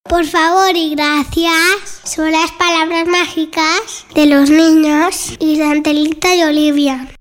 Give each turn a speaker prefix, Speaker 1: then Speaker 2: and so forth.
Speaker 1: Por favor y gracias. Son las palabras mágicas de los niños y de Angelita y Olivia.